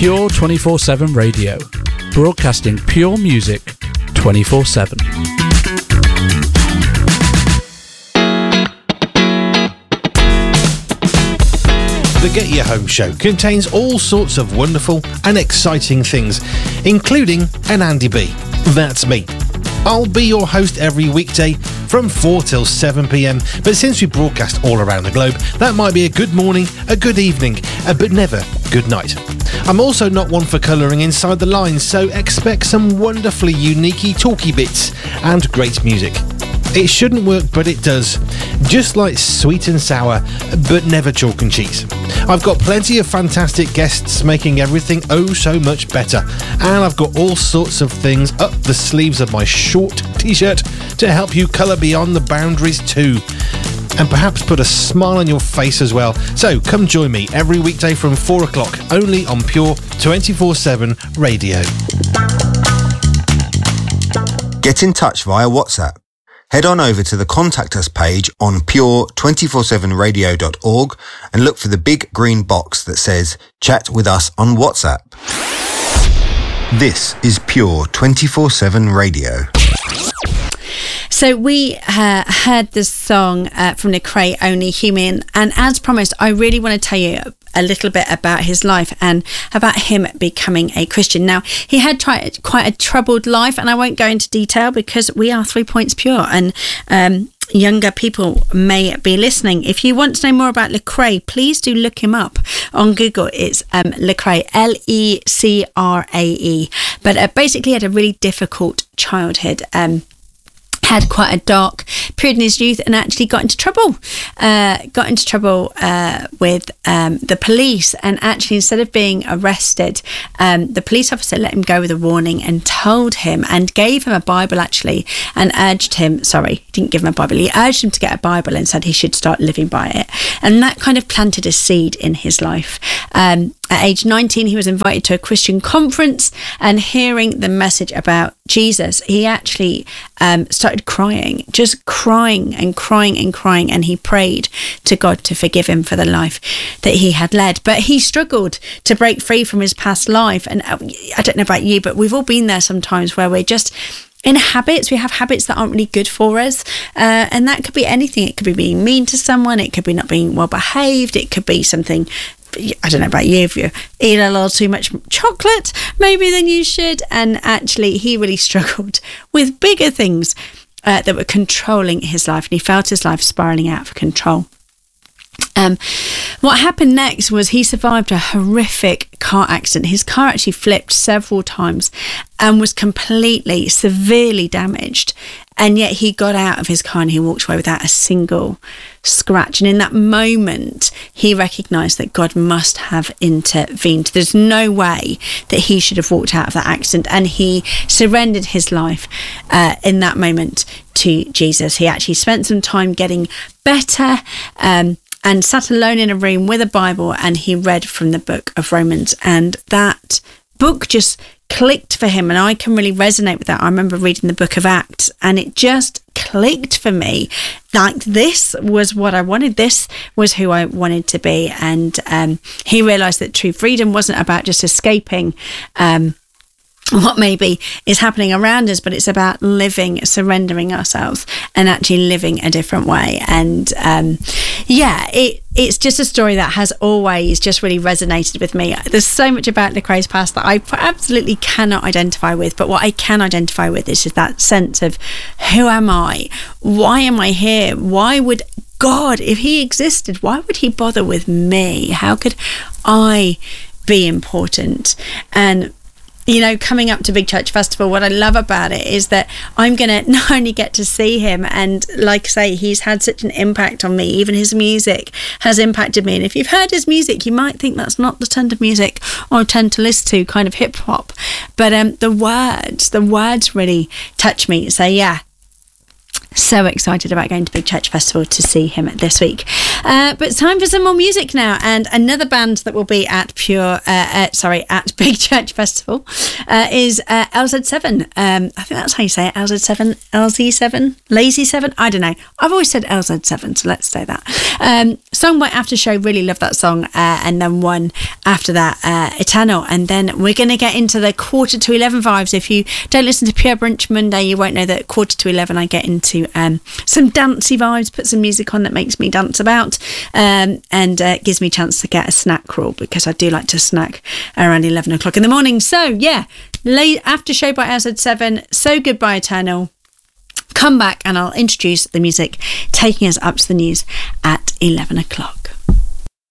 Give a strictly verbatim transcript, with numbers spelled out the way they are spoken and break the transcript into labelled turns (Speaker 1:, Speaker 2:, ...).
Speaker 1: Pure twenty-four seven Radio, broadcasting pure music twenty-four seven.
Speaker 2: The Get Your Home Show contains all sorts of wonderful and exciting things, including an Andy B. That's me. I'll be your host every weekday from four till seven p.m, but since we broadcast all around the globe, that might be a good morning, a good evening, uh, but never good night. I'm also not one for colouring inside the lines, so expect some wonderfully unique talky bits and great music. It shouldn't work, but it does. Just like sweet and sour, but never chalk and cheese. I've got plenty of fantastic guests making everything oh so much better. And I've got all sorts of things up the sleeves of my short t-shirt to help you colour beyond the boundaries too. And perhaps put a smile on your face as well. So come join me every weekday from four o'clock, only on Pure twenty-four seven Radio.
Speaker 3: Get in touch via WhatsApp. Head on over to the Contact Us page on pure two four seven radio dot org and look for the big green box that says Chat with us on WhatsApp. This is Pure twenty-four seven Radio.
Speaker 4: So we uh, heard this song uh, from Lecrae, Only Human, and as promised, I really want to tell you a little bit about his life and about him becoming a Christian. Now, he had tried quite a troubled life, and I won't go into detail because we are Three Points Pure, and um, younger people may be listening. If you want to know more about Lecrae, please do look him up on Google. It's um, Lecrae, L E C R A E. But uh, basically, he had a really difficult childhood. Um, had quite a dark period in his youth and actually got into trouble uh, got into trouble uh, with um, the police, and actually instead of being arrested, um, the police officer let him go with a warning and told him and gave him a Bible actually and urged him sorry he didn't give him a Bible he urged him to get a Bible and said he should start living by it, and that kind of planted a seed in his life. Um, At age nineteen, he was invited to a Christian conference, and hearing the message about Jesus, he actually um, started crying, just crying and crying and crying, and he prayed to God to forgive him for the life that he had led. But he struggled to break free from his past life, and I don't know about you, but we've all been there sometimes where we're just in habits. We have habits that aren't really good for us, uh, and that could be anything. It could be being mean to someone, it could be not being well behaved, it could be something, I don't know about you, if you eat a little too much chocolate maybe than you should. And actually he really struggled with bigger things uh, that were controlling his life, and he felt his life spiralling out of control. Um, what happened next was he survived a horrific car accident. His car actually flipped several times and was completely, severely damaged. And yet he got out of his car and he walked away without a single scratch. And in that moment, he recognised that God must have intervened. There's no way that he should have walked out of that accident. And he surrendered his life uh, in that moment to Jesus. He actually spent some time getting better, um, and sat alone in a room with a Bible, and he read from the book of Romans, and that book just clicked for him, and I can really resonate with that. I remember reading the book of Acts, and it just clicked for me. Like, this was what I wanted. This was who I wanted to be. And um, he realised that true freedom wasn't about just escaping um, what maybe is happening around us, but it's about living, surrendering ourselves and actually living a different way. And um, yeah, it it's just a story that has always just really resonated with me. There's so much about Lecrae's past that I absolutely cannot identify with, but what I can identify with is just that sense of, who am I? Why am I here? Why would God, if he existed, why would he bother with me? How could I be important? And you know, coming up to Big Church Festival, what I love about it is that I'm going to not only get to see him, and like I say, he's had such an impact on me. Even his music has impacted me. And if you've heard his music, you might think that's not the kind of music I tend to listen to, kind of hip hop. But um, the words, the words really touch me. So yeah, so excited about going to Big Church Festival to see him this week. Uh, but it's time for some more music now, and another band that will be at Pure, uh, uh, sorry, at Big Church Festival uh, is uh, L Z seven. Um, I think that's how you say it, L Z seven, L Z seven, Lazy seven. I don't know. I've always said L Z seven, so let's say that. Um, song by After Show, really love that song, uh, and then one after that, uh, Eternal, and then we're going to get into the quarter to eleven vibes. If you don't listen to Pure Brunch Monday, you won't know that quarter to eleven I get into um, some dancey vibes, put some music on that makes me dance about, um, and uh, gives me a chance to get a snack crawl, because I do like to snack around eleven o'clock in the morning. So yeah, late After Show by L Z seven, So Good by Eternal. Come back and I'll introduce the music taking us up to the news at eleven o'clock.